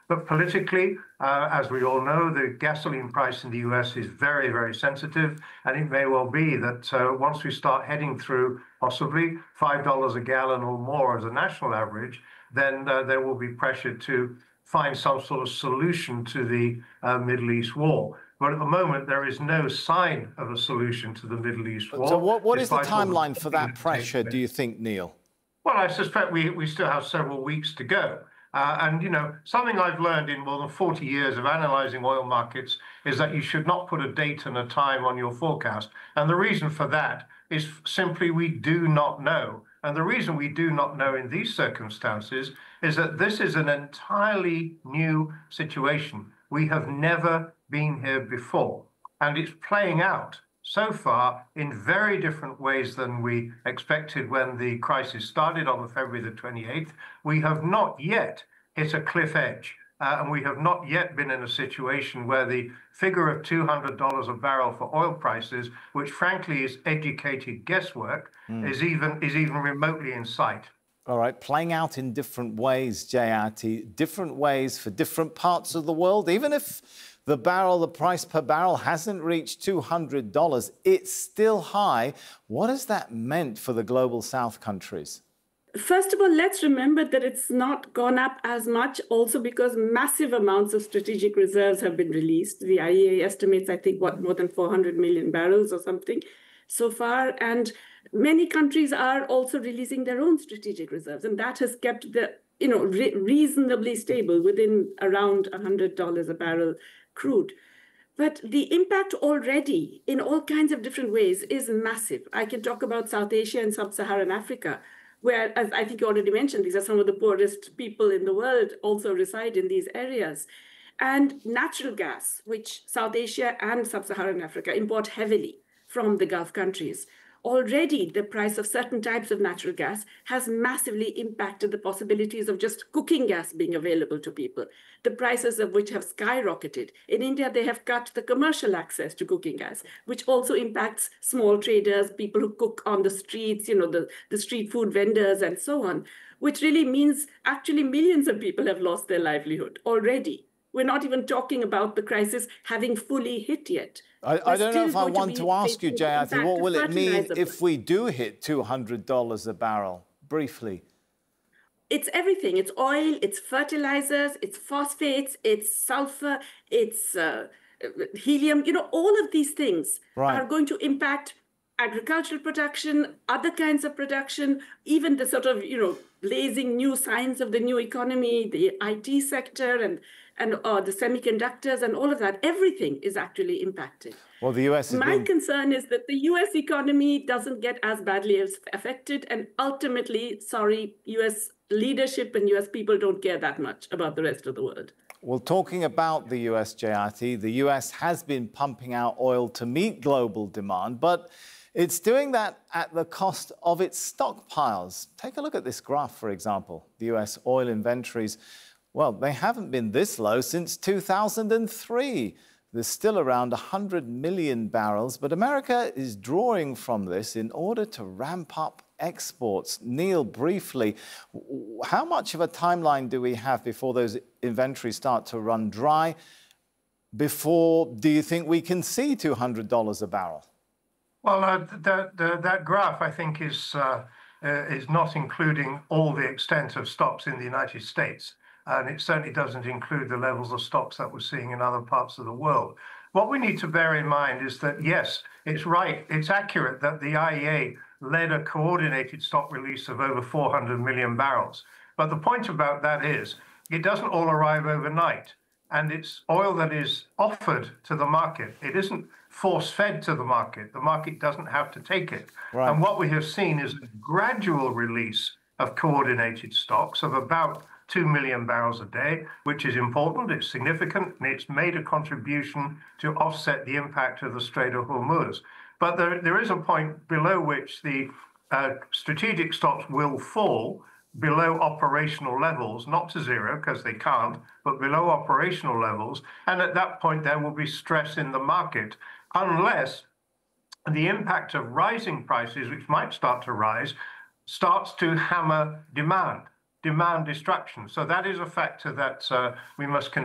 But politically, as we all know, the gasoline price in the US is very, very sensitive. And it may well be that once we start heading through possibly $5 a gallon or more as a national average, then there will be pressure to find some sort of solution to the Middle East war. But at the moment, there is no sign of a solution to the Middle East war. So what is the timeline for that pressure, do you think, Neil? Well, I suspect we still have several weeks to go. And, you know, something I've learned in more than 40 years of analyzing oil markets is that you should not put a date and a time on your forecast. And the reason for that is simply we do not know. And the reason we do not know in these circumstances is that this is an entirely new situation. We have never been here before, and it's playing out so far in very different ways than we expected when the crisis started on February the 28th. We have not yet hit a cliff edge, and we have not yet been in a situation where the figure of $200 a barrel for oil prices, which frankly is educated guesswork, is even remotely in sight. All right, playing out in different ways, JIT, different ways for different parts of the world. Even if the price per barrel hasn't reached $200, it's still high. What has that meant for the global South countries? First of all, let's remember that it's not gone up as much also because massive amounts of strategic reserves have been released. The IEA estimates, I think, more than 400 million barrels or something so far. And many countries are also releasing their own strategic reserves. And that has kept the, reasonably stable within around $100 a barrel crude. But the impact already in all kinds of different ways is massive. I can talk about South Asia and Sub-Saharan Africa, where, as I think you already mentioned, these are some of the poorest people in the world also reside in these areas. And natural gas, which South Asia and Sub-Saharan Africa import heavily from the Gulf countries. Already, the price of certain types of natural gas has massively impacted the possibilities of just cooking gas being available to people, the prices of which have skyrocketed. In India, they have cut the commercial access to cooking gas, which also impacts small traders, people who cook on the streets, the street food vendors and so on, which really means actually millions of people have lost their livelihood already. We're not even talking about the crisis having fully hit yet. I don't know if I want to ask you, JIT, what will it mean if we do hit $200 a barrel, briefly? It's everything. It's oil, it's fertilizers, it's phosphates, it's sulfur, it's helium. All of these things are going to impact agricultural production, other kinds of production, even the sort of, blazing new signs of the new economy, the IT sector and the semiconductors and all of that. Everything is actually impacted. Well, the US is My concern is that the US economy doesn't get as badly affected, and ultimately, US leadership and US people don't care that much about the rest of the world. Well, talking about the US, JIT, the US has been pumping out oil to meet global demand, but it's doing that at the cost of its stockpiles. Take a look at this graph, for example. The US oil inventories, well, they haven't been this low since 2003. There's still around 100 million barrels, but America is drawing from this in order to ramp up exports. Neil, briefly, how much of a timeline do we have before those inventories start to run dry? Before do you think we can see $200 a barrel? Well, that graph, I think, is not including all the extent of stocks in the United States. And it certainly doesn't include the levels of stocks that we're seeing in other parts of the world. What we need to bear in mind is that, yes, it's right, it's accurate that the IEA led a coordinated stock release of over 400 million barrels. But the point about that is it doesn't all arrive overnight. And it's oil that is offered to the market. It isn't force-fed to the market. The market doesn't have to take it. Right. And what we have seen is a gradual release of coordinated stocks of about 2 million barrels a day, which is important, it's significant, and it's made a contribution to offset the impact of the Strait of Hormuz. But there is a point below which the strategic stocks will fall below operational levels, not to zero, because they can't, but below operational levels. And at that point, there will be stress in the market, unless the impact of rising prices, which might start to rise, starts to hammer demand. demand destruction. So that is a factor that we must consider.